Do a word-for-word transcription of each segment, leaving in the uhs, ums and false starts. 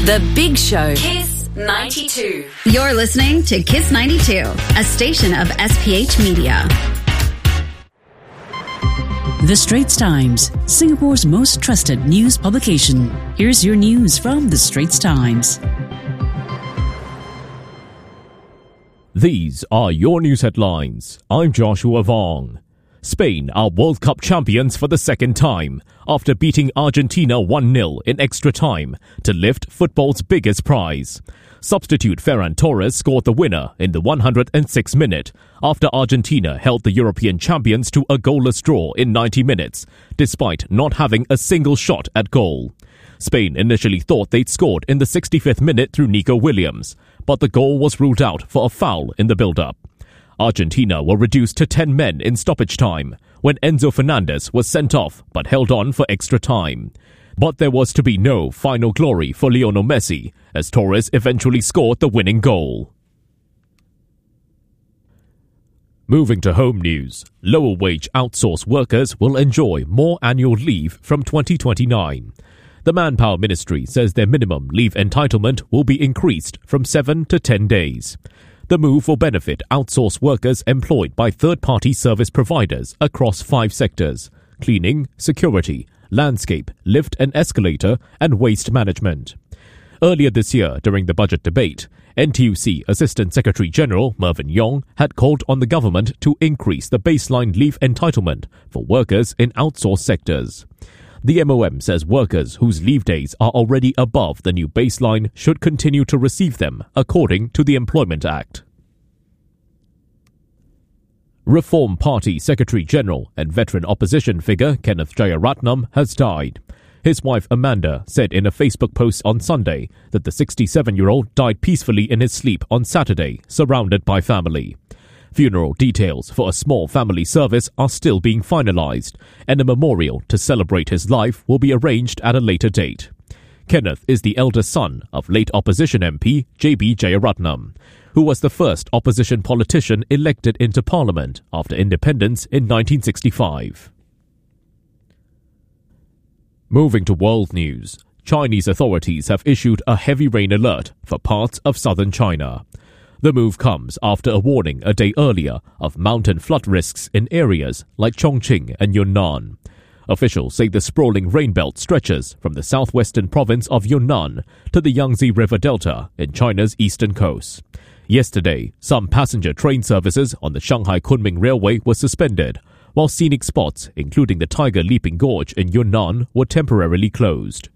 The Big Show. Kiss ninety-two. You're listening to Kiss ninety-two, a station of S P H Media. The Straits Times, Singapore's most trusted news publication. Here's your news from The Straits Times. These are your news headlines. I'm Joshua Vong. Spain are World Cup champions for the second time after beating Argentina one nil in extra time to lift football's biggest prize. Substitute Ferran Torres scored the winner in the one hundred sixth minute after Argentina held the European champions to a goalless draw in ninety minutes, despite not having a single shot at goal. Spain initially thought they'd scored in the sixty-fifth minute through Nico Williams, but the goal was ruled out for a foul in the build-up. Argentina were reduced to ten men in stoppage time when Enzo Fernandez was sent off but held on for extra time. But there was to be no final glory for Lionel Messi, as Torres eventually scored the winning goal. Moving to home news, lower-wage outsourced workers will enjoy more annual leave from twenty twenty-nine. The Manpower Ministry says their minimum leave entitlement will be increased from seven to ten days. The move will benefit outsourced workers employed by third-party service providers across five sectors: cleaning, security, landscape, lift and escalator, and waste management. Earlier this year, during the budget debate, N T U C Assistant Secretary-General Mervyn Yong had called on the government to increase the baseline leave entitlement for workers in outsourced sectors. The M O M says workers whose leave days are already above the new baseline should continue to receive them, according to the Employment Act. Reform Party Secretary-General and veteran opposition figure Kenneth Jeyaretnam has died. His wife Amanda said in a Facebook post on Sunday that the sixty-seven-year-old died peacefully in his sleep on Saturday, surrounded by family. Funeral details for a small family service are still being finalized, and a memorial to celebrate his life will be arranged at a later date. Kenneth is the eldest son of late opposition M P J B Jeyaretnam, who was the first opposition politician elected into parliament after independence in nineteen sixty-five. Moving to world news, Chinese authorities have issued a heavy rain alert for parts of southern China. The move comes after a warning a day earlier of mountain flood risks in areas like Chongqing and Yunnan. Officials say the sprawling rain belt stretches from the southwestern province of Yunnan to the Yangtze River Delta in China's eastern coast. Yesterday, some passenger train services on the Shanghai-Kunming Railway were suspended, while scenic spots, including the Tiger Leaping Gorge in Yunnan, were temporarily closed.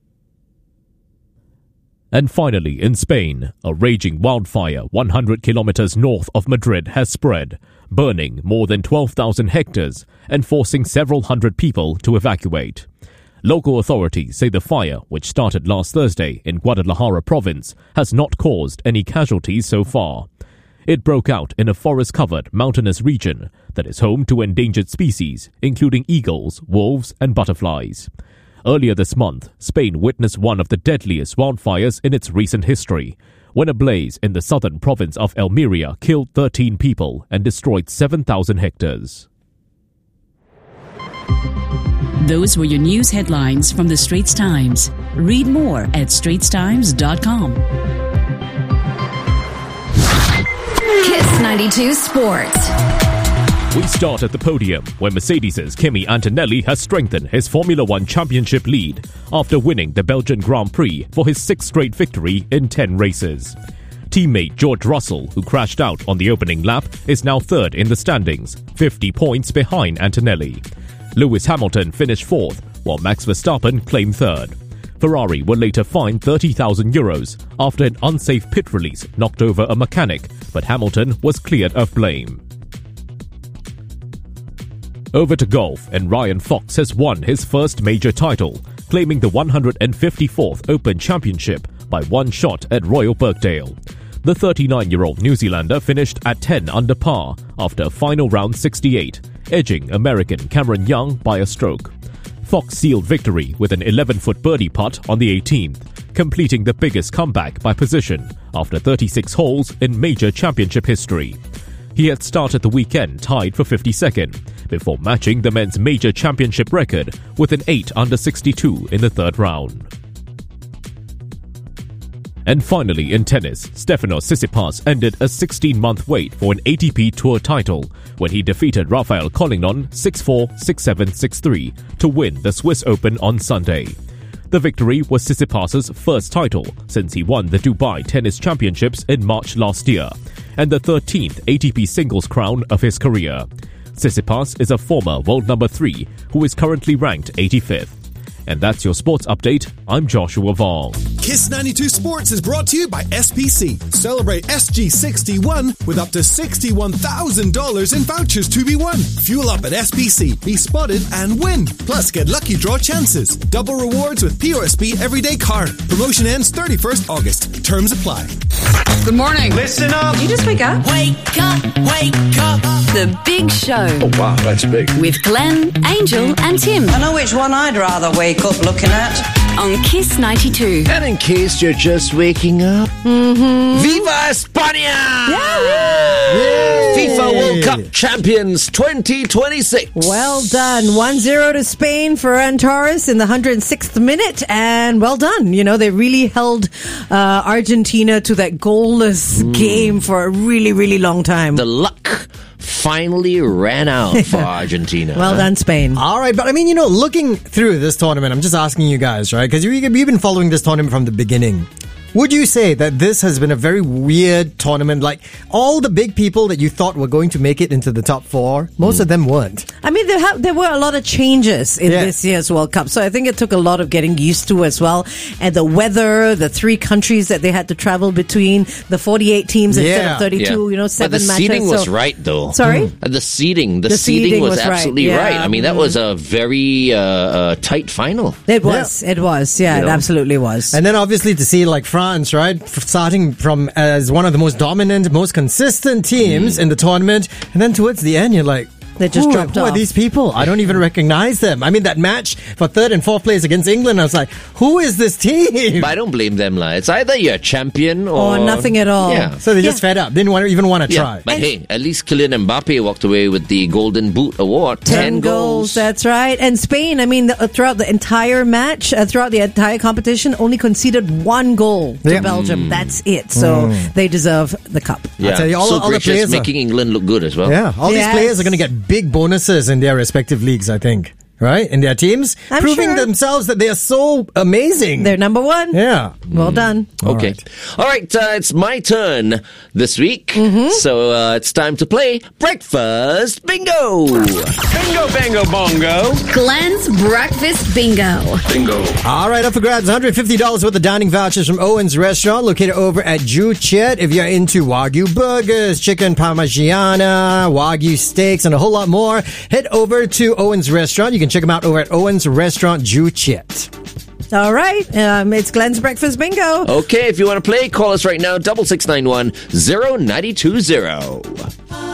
And finally, in Spain, a raging wildfire one hundred kilometers north of Madrid has spread, burning more than twelve thousand hectares and forcing several hundred people to evacuate. Local authorities say the fire, which started last Thursday in Guadalajara province, has not caused any casualties so far. It broke out in a forest-covered mountainous region that is home to endangered species, including eagles, wolves, and butterflies. Earlier this month, Spain witnessed one of the deadliest wildfires in its recent history, when a blaze in the southern province of Almeria killed thirteen people and destroyed seven thousand hectares. Those were your news headlines from The Straits Times. Read more at straits times dot com. Kiss ninety-two Sports. We start at the podium, where Mercedes' Kimi Antonelli has strengthened his Formula One championship lead after winning the Belgian Grand Prix for his sixth straight victory in ten races. Teammate George Russell, who crashed out on the opening lap, is now third in the standings, fifty points behind Antonelli. Lewis Hamilton finished fourth, while Max Verstappen claimed third. Ferrari were later fined thirty thousand euros after an unsafe pit release knocked over a mechanic, but Hamilton was cleared of blame. Over to golf, and Ryan Fox has won his first major title, claiming the one hundred fifty-fourth Open Championship by one shot at Royal Birkdale. The thirty-nine-year-old New Zealander finished at ten under par after a final round sixty-eight, edging American Cameron Young by a stroke. Fox sealed victory with an eleven-foot birdie putt on the eighteenth, completing the biggest comeback by position after thirty-six holes in major championship history. He had started the weekend tied for fifty-second, before matching the men's major championship record with an eight under sixty-two in the third round. And finally, in tennis, Stefanos Tsitsipas ended a sixteen-month wait for an A T P Tour title when he defeated Rafael Collignon six four, six seven, six three to win the Swiss Open on Sunday. The victory was Tsitsipas's first title since he won the Dubai Tennis Championships in March last year, and the thirteenth A T P singles crown of his career. Tsitsipas is a former world number three who is currently ranked eighty-fifth. And that's your sports update. I'm Joshua Vong. Kiss ninety-two Sports is brought to you by S P C. Celebrate S G sixty-one with up to sixty-one thousand dollars in vouchers to be won. Fuel up at S P C, be spotted and win. Plus, get lucky draw chances. Double rewards with P O S B Everyday Card. Promotion ends thirty-first August. Terms apply. Good morning. Listen up. Did you just wake up? Wake up, wake up. The Big Show. Oh, wow, that's big. With Glenn, Angel, and Tim. I know which one I'd rather wake up looking at. On Kiss ninety-two. And in case you're just waking up, mm-hmm. Viva España! Yeah! FIFA World Cup champions twenty twenty-six. Well done. one zero to Spain for Ferran Torres in the one hundred sixth minute. And well done. You know, they really held uh, Argentina to that goalless mm. game for a really, really long time. The luck finally ran out for Argentina. Well done, Spain. All right, but I mean, you know, looking through this tournament, I'm just asking you guys, right? Because you, you've been following this tournament from the beginning. Would you say that this has been a very weird tournament? Like, all the big people that you thought were going to make it into the top four, most mm. of them weren't. I mean, there, ha- there were a lot of changes in yeah. this year's World Cup. So I think it took a lot of getting used to as well. And the weather, the three countries that they had to travel between, the forty-eight teams yeah. instead of thirty-two, yeah. you know, seven matches. But the matches. seeding was so, right, though. Sorry? Mm. The seeding. The, the seeding, seeding was, was absolutely right. right. Yeah. I mean, that was a very uh, uh, tight final. It was. Yeah. It was. Yeah, you it know? absolutely was. And then obviously to see like France, right? Starting from as one of the most dominant, most consistent teams mm. in the tournament, and then towards the end, you're like, they just who, dropped who off. Who are these people? I don't even recognize them. I mean, that match for third and fourth place against England, I was like, who is this team? But I don't blame them. Like. It's either you're a champion or... Or nothing at all. Yeah. So they yeah. just fed up. Didn't want to, even want to yeah. try. But and hey, at least Kylian Mbappe walked away with the Golden Boot Award. Ten, Ten goals. goals. That's right. And Spain, I mean, the, throughout the entire match, uh, throughout the entire competition, only conceded one goal to yeah. Belgium. Mm. That's it. So mm. they deserve the cup. Yeah. I tell you, all, so all the gracious, players making are, England look good as well. Yeah, all yes. these players are going to get big bonuses in their respective leagues, I think. Right? In their teams. I'm proving sure. themselves that they are so amazing. They're number one. Yeah. Well done. Okay. All right, All right uh, it's my turn this week. Mm-hmm. So uh, it's time to play Breakfast Bingo. Bingo, bango, bongo. Glenn's Breakfast Bingo. Bingo. All right, up for grabs, one hundred fifty dollars worth of dining vouchers from Owen's Restaurant, located over at Joo Chiat. If you're into Wagyu burgers, chicken parmigiana, Wagyu steaks, and a whole lot more, head over to Owen's Restaurant. You can check them out over at Owen's Restaurant, Joo Chiat. All right. Um, it's Glenn's Breakfast Bingo. Okay, if you want to play, call us right now, double six nine one zero nine two zero.